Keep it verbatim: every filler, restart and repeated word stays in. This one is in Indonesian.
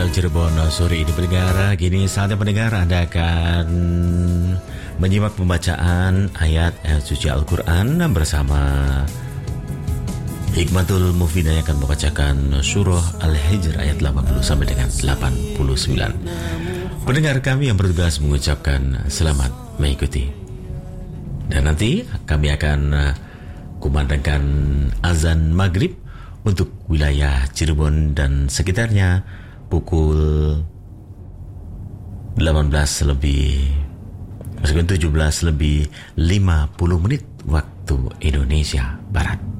Cirebon sore ini pendengar, kini saatnya pendengar Anda akan menyimak pembacaan ayat suci Al-Quran bersama Hikmatul Mufidah yang akan membacakan surah Al-Hijr ayat delapan puluh sampai dengan delapan puluh sembilan. Pendengar kami yang bertugas mengucapkan selamat mengikuti. Dan nanti kami akan kumandangkan azan maghrib untuk wilayah Cirebon dan sekitarnya pukul delapan belas lebih tujuh belas lebih lima puluh menit waktu Indonesia Barat.